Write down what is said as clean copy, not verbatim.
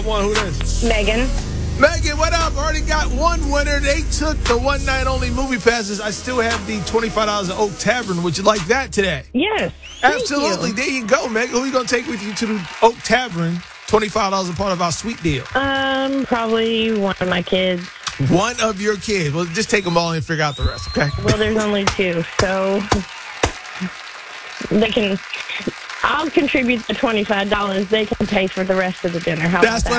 One, who this? Megan. Megan, what up? Already got one winner. They took the one night only movie passes. I still have the $25 at Oak Tavern. Would you like that today? Yes. Absolutely. There you go, Megan. Who are you going to take with you to the Oak Tavern? $25 a part of our sweet deal. Probably one of my kids. One of your kids. Well, just take them all and figure out the rest, okay? Well, there's only two, so I'll contribute the $25. They can pay for the rest of the dinner. How That's about that?